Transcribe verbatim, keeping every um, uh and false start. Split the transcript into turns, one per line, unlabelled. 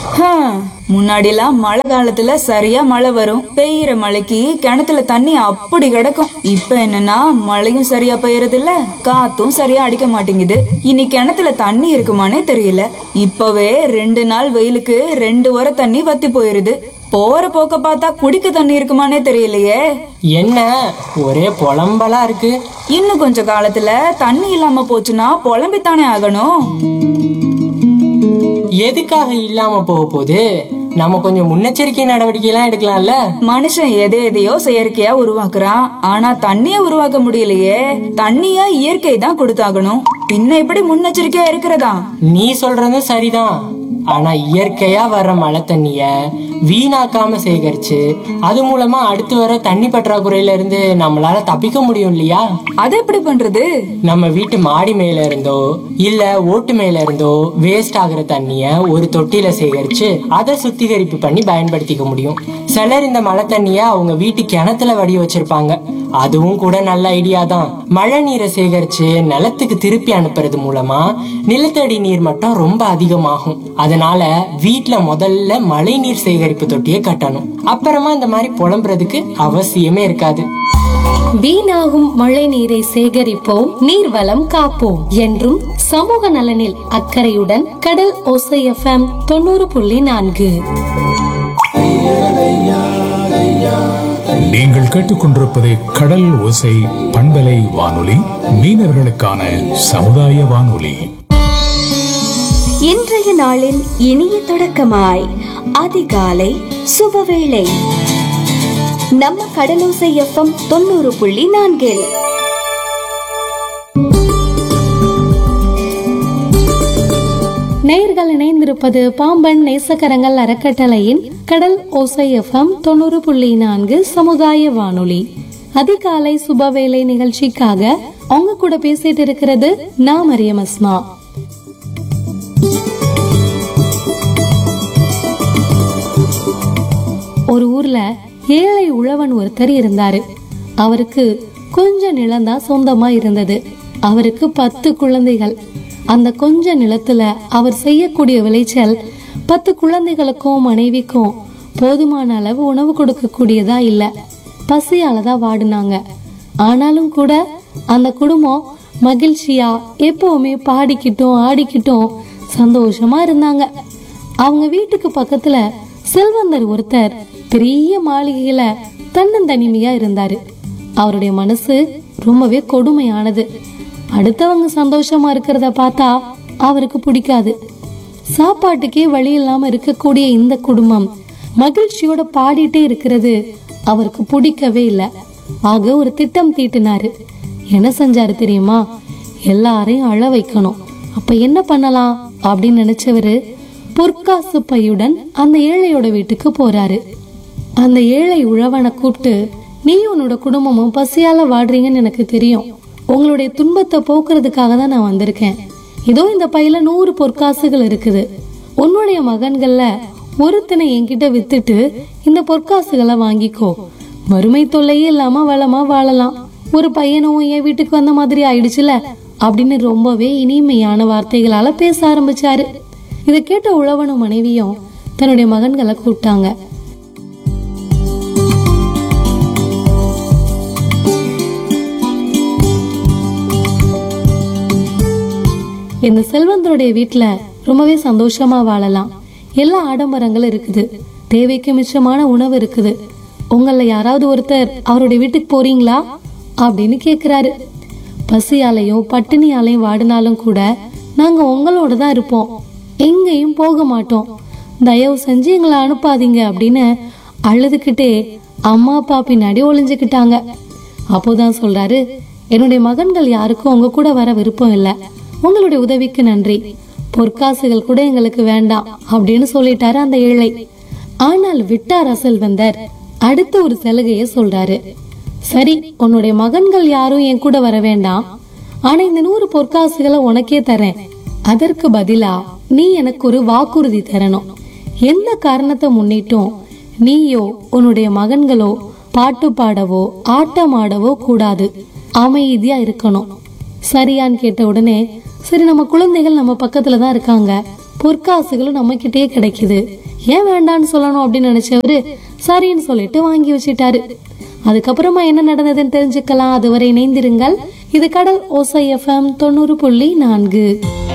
முன்னாடி எல்லாம் மழை காலத்துல சரியா மழை வரும், பெய்யற மழைக்கு கிணத்துல தண்ணி அப்படி கிடக்கும். இப்ப என்னன்னா மழையும் சரியா பெய்யறது இல்ல, காத்தும் சரியா அடிக்க மாட்டேங்குது. இனி கிணத்துல தண்ணி இருக்குமானே தெரியல. இப்பவே ரெண்டு நாள் வெயிலுக்கு ரெண்டு வர தண்ணி வத்தி போயிருது. போற போக்க பார்த்தா குடிக்க தண்ணி இருக்குமானே தெரியலையே.
என்ன ஒரே புலம்பலா இருக்கு.
இன்னும் கொஞ்ச காலத்துல தண்ணி இல்லாம போச்சுன்னா புலம்பித்தானே ஆகணும்.
எதுக்காக இல்லாம போக போகுது? நம்ம கொஞ்சம் முன்னெச்சரிக்கை நடவடிக்கை எல்லாம் எடுக்கலாம்ல.
மனுஷன் எதை எதையோ செயற்கையா உருவாக்குறான், ஆனா தண்ணிய உருவாக்க முடியலையே. தண்ணியா இயற்கை தான் கொடுத்தாகணும், பின்ன எப்படி முன்னெச்சரிக்கையா இருக்கிறதா?
நீ சொல்றது சரிதான். ஆனா இயற்கையா வர்ற மழை தண்ணிய வீணாக்காம சேகரிச்சு அது மூலமா அடுத்து வர தண்ணி பற்றாக்குறையில இருந்து நம்மளால தப்பிக்க முடியும் இல்லையா?
அது எப்படி பண்றது?
நம்ம வீட்டு மாடி மேல இருந்தோ இல்ல ஓட்டு மேல இருந்தோ வேஸ்ட் ஆகுற தண்ணிய ஒரு தொட்டியில சேகரிச்சு அதை சுத்திகரிப்பு பண்ணி பயன்படுத்திக்க முடியும். சிலர் இந்த மழை தண்ணிய அவங்க வீட்டு கிணத்துல வடி வச்சிருப்பாங்க. அதுவும் கூட நல்ல ஐடியா தான். மழை நீரை சேகரிச்சு நிலத்துக்கு திருப்பி அனுப்புறது மூலமா நிலத்தடி நீர் மட்டம் ரொம்ப அதிகமாகும். அதனால வீட்டுல முதல்ல மழை நீர் சேகரிப்பு தொட்டியை கட்டணும். அப்புறமா இந்த மாதிரி புலம்புறதுக்கு அவசியமே இருக்காது.
வீணாகும் மழை நீரை சேகரிப்போம், நீர்வளம் காப்போம் என்றும் சமூக நலனில் அக்கறையுடன் கடல் ஓசை எஃப்எம் தொண்ணூறு புள்ளி நான்கு.
நீங்கள் கேட்டுக்கொண்டிருப்பது கடல் ஓசை பண்பலை வானொலி, மீனவர்களுக்கான சமுதாய வானொலி.
இன்றைய நாளின் இனிய தொடக்கமாய் அதிகாலை சுபவேளை நம்ம கடலோசை எஃப்எம் தொண்ணூறு புள்ளி நான்கில்.
நேயர்கள் இணைந்திருப்பது பாம்பன் நேசக்கரங்கள் அறக்கட்டளையின் கடல் ஓசை எஃப்எம் தொண்ணூறு புள்ளி நான்கு சமுதாய வானொலி. அதிகாலை சுபவேளை நிகழ்ச்சிக்காக அவங்க கூட பேசிட்டு இருக்கிறது நான் மரியம் அஸ்மா. ஒரு ஊர்ல ஏழை உழவன் ஒருத்தர் இருந்தாரு. அவருக்கு கொஞ்ச நிலம்தான் சொந்தமா இருந்தது. அவருக்கு பத்து குழந்தைகள். அந்த கொஞ்ச நிலத்துல அவர் செய்யக்கூடிய விளைச்சல் பத்து குழந்தைகளுக்கும் மனைவிக்கும் போதுமான அளவு உணவு கொடுக்க கூடியதா இல்ல. பசியாலதான் வாடுனாங்க. ஆனாலும் கூட அந்த குடும்பம் மகிழ்ச்சியா எப்பவுமே பாடிக்கிட்டும் ஆடிக்கிட்டும் சந்தோஷமா இருந்தாங்க. அவங்க வீட்டுக்கு பக்கத்துல செல்வந்தர் ஒருத்தர் பெரிய மாளிகையில தன்னந்தனிமையா இருந்தாரு. அவருடைய மனசு ரொம்பவே கொடுமையானது. அடுத்தவங்க சந்தோஷமா இருக்கிறத பார்த்தா அவருக்கு பிடிக்காது. சாப்பாட்டுக்கே வழி இல்லாம இருக்கக்கூடிய இந்த குடும்பம் மகிழ்ச்சியோட பாடிட்டே இருக்கிறது அவருக்கு பிடிக்கவே இல்லை. ஆக ஒரு திட்டம் தீட்டினாரு. என்ன செஞ்சாரு தெரியுமா? எல்லாரையும் அழ வைக்கணும். அப்ப என்ன பண்ணலாம் அப்படின்னு நினைச்சவரு பொற்காசு பையுடன் அந்த ஏழையோட வீட்டுக்கு போறாரு. அந்த ஏழை உழவனை கூப்பிட்டு, நீ உன்னோட குடும்பமும் பசியால வாடுறீங்கன்னு எனக்கு தெரியும். உங்களுடைய துன்பத்தை போக்குறதுக்காக தான் நான் வந்திருக்கேன். இதோ இந்த பையில நூறு பொற்காசுகள் இருக்குது. உன்னுடைய மகன்கள்ல ஒருத்தனை என்கிட்ட வித்துட்டு இந்த பொற்காசுகளை வாங்கிக்கோ. வறுமை தொல்லையே இல்லாம வளமா வாழலாம். ஒரு பையனும் என் வீட்டுக்கு வந்த மாதிரி ஆயிடுச்சுல அப்படின்னு ரொம்பவே இனிமையான வார்த்தைகளால பேச ஆரம்பிச்சாரு. இதை கேட்ட உழவனும் மனைவியும் தன்னுடைய மகன்களை கூப்பிட்டாங்க. இந்த செல்வந்தருடைய வீட்டுல ரொம்பவே சந்தோஷமா வாழலாம். எல்லா ஆடம்பரங்களும் இருக்குது. தேவைக்கு மிச்சமான உணவு இருக்குது. உங்கள யாராவது ஒருத்தர் அவருடைய வீட்டுக்கு போறீங்களா அப்படின்னு கேக்குறாரு. பசியாலையும் பட்டினியாலையும் வாடினாலும் கூட நாங்க உங்களோட தான் இருப்போம், எங்கேயும் போக மாட்டோம். தயவு செஞ்சு எங்களை அனுப்பாதீங்க அப்படின்னு அழுதுகிட்டே அம்மா அப்பா பின்னாடி ஒளிஞ்சுக்கிட்டாங்க. அப்போதான் சொல்றாரு, என்னுடைய மகன்கள் யாருக்கும் உங்க கூட வர விருப்பம் இல்லை. உங்களுடைய உதவிக்கு நன்றி. பொற்காசுகள் கூட எங்களுக்கு வேண்டாம் அப்படின்னு சொல்லிட்டாரு அந்த ஏழை. ஆனால் விட்டார செல்வந்தர் அடுத்த ஒரு சலுகைய சொல்றாரு. சரி, உன்னுடைய மகன்கள் யாரும் என் கூட வர வேண்டாம். ஆனா இந்த நூறு பொற்காசுகளை உனக்கே தரேன். அதற்கு பதிலா நீ எனக்கு ஒரு வாக்குறுதி தரணும். எந்த காரணத்தை முன்னிட்டும் நீயோ உன்னுடைய மகன்களோ பாட்டு பாடவோ ஆட்டம் ஆடவோ கூடாது. அமைதியா இருக்கணும். சரியான்னு கேட்ட உடனே, சரி நம்ம குழந்தைகள் நம்ம பக்கத்துல தான் இருக்காங்க, பொற்காசுகளும் நம்ம கிட்டே கிடைக்குது, ஏன் வேண்டான்னு சொல்லணும் அப்படின்னு நினைச்சவரு சரின்னு சொல்லிட்டு வாங்கி வச்சிட்டாரு. அதுக்கப்புறமா என்ன நடந்ததுன்னு தெரிஞ்சுக்கலாம். அதுவரை இணைந்திருங்கள். இது கடல் ஓசை எஃப்எம் தொண்ணூறு புள்ளி நான்கு.